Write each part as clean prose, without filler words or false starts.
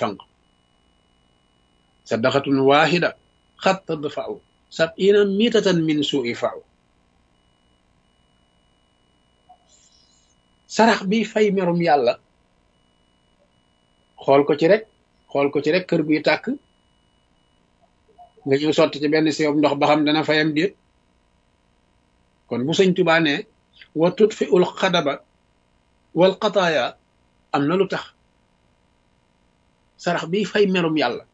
fanq sadaqatun wahida xat tadfa'u sab'ina mitatan min su'i fa'u sarax bi fay merum yàlla xool ko ci rek kër guy tàkk nga ñëw sotti ci benn siyob ndox ba xam dana fayam déet kon bu sëñ Tuubaa ne wa tutfi ul xadaba wal qataaya am na lu tax sarax bi fay merum yàlla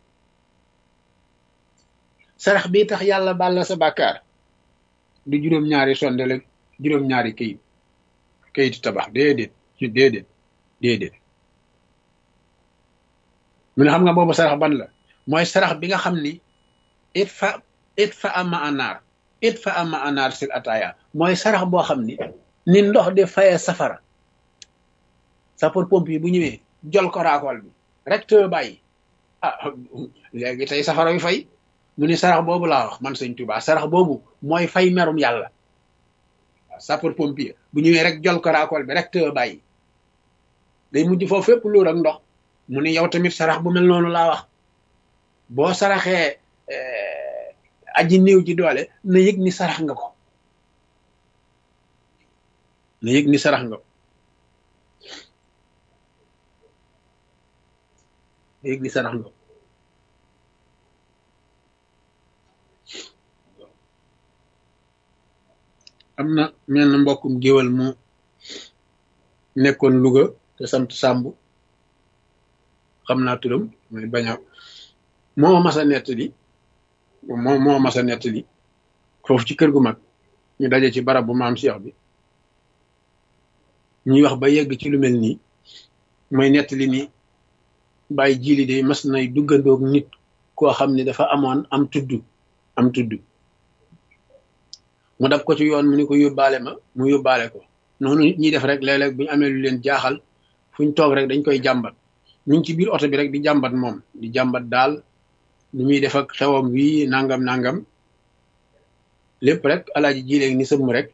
sarax bi tax yàlla baal la sa bàkkaar du juróom-ñaari sondele juróom-ñaari kayiti tabax déedéet mu ne xam nga boobu sarax ban la mooy sarax bi nga xam ni it fa ama anaar sil ataaya mooy sarax boo xam ni ndox di fayee safara sapeur pompier bu ñëwee jol ko raakool bi rek te bàyyi léegi tey safara wi fay mu ni sarax boobu laa wax man sëñ Tuubaa sarax boobu mooy fay merum yàlla sapeur pompier bu ñëwee rek jol ko raakool bi rek te bàyyi day mujj foofu fépp luur ak ndox mu ni yow tamit sarax bu mel noonu laa wax boo saraxee aji néew ji doole na yëg ni sarax nga ko na yëg ni sarax nga ko na yëg ni sarax nga ko am na mel na mbokkum géwal mu nekkoon Louga te sant Sàmb xam naa turam mooy baña moo mas a nettali foofu ci kër gu mag ñu daje ci barab bu maam Cheikh bi ñuy wax ba yegg ci lu mel nii mooy nettali ni bàyyi jiili de mas nay duggandoog nit koo xam ne dafa amoon am tudd mu dab ko ci yoon mu ni ko yóbbaale ma mu yóbbaale ko noonu nit ñi def rek léeg-léeg bu ñu amee lu leen jaaxal fu ñu toog rek dañ koy jàmbat ñu ngi ci biir oto bi rek di jàmbat moom di jàmbat daal ni muy def ak xewam wii nangam lépp rek alaaji jiileeg ni sëmm rek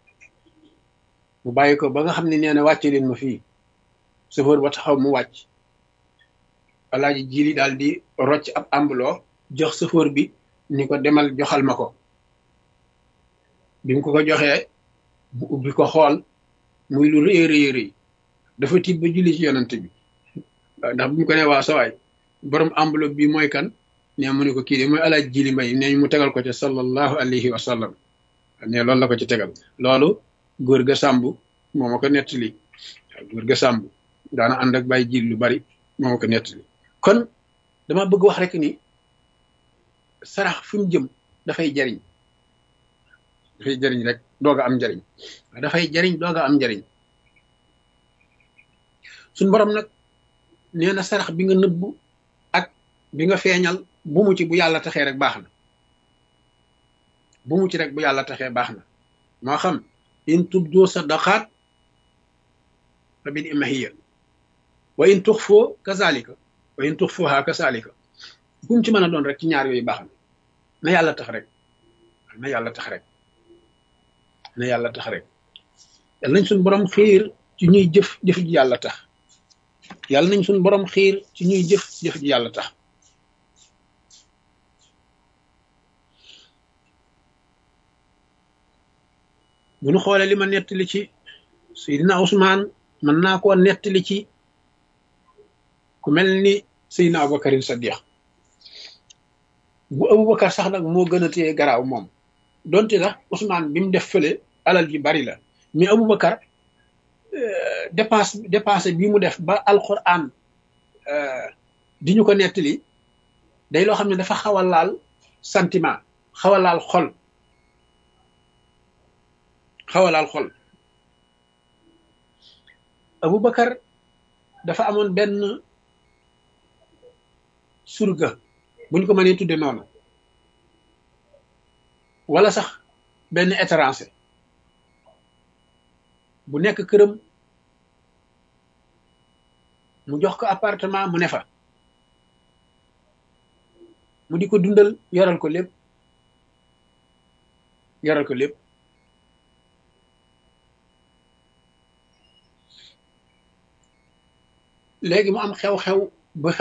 mu bàyyi ko ba nga xam ne nee na wàcce leen ma fii chauffeur ba taxaw mu wàcc alaaji jiili daal di rocc ab ambuloo jox chauffeur bi ni ko demal joxal ma ko bi mu ko joxee mu ubbi ko xool muy lu rëy dafa tiit ba julli ci yonante bi ndax bu mu ko nee waa sawaay borom enveloppe bi mooy kan ne mu ne ko kii de mooy alaaj jili mbay ne mu tegal ko ci sallallahu alayhi wa sallam ne loolu la ko ci tegal loolu góor ga sàmb moo ma ko nettali góor ga sàmb daana ànd ak bàyyi jil lu bari moo ma ko nettali kon dama bëgg wax rek ni sarax fi mu jëm dafay jariñ rek dooga am njariñ dafay jariñ dooga am njariñ suñ borom nag nee na sarax bi nga nëbbu ak bi nga feeñal bu mu ci bu yàlla taxee rek baax na bu mu ci rek bu yàlla taxee baax na moo xam in tubdu sadaqaat fa bil imahiya wa in tuxfoo kazalika wa in tuxfuha kazalika bu mu ci mën a doon rek ci ñaar yooyu baax na yàlla tax rek na yàlla tax rek yàlla nañ suñ borom xiir ci ñuy jëf ji yàlla tax yàlla nañ suñ borom xiir ci ñuy jëf ji yàlla tax bu ñu xoolee li ma nettali ci Seydina Ousmane mën naa koo nettali ci ku mel ni Seydina Aboubacarin Sadiq bu Aboubacar sax nag moo gën a téye garaaw moom donte sax Ousmane bi mu def fële alal ji bari la mais Aboubacar dépense bi mu def ba alquran di ñu ko nettali day loo xam ne dafa xaw a laal sentiment xaw a laal xol Aboubacar dafa amoon benn surga buñ ko mënee tudde noonu wala sax benn étranger bu nekk këram mu jox ko appartement mu ne fa mu di ko dundal yoral ko lépp léegi mu am xew-xew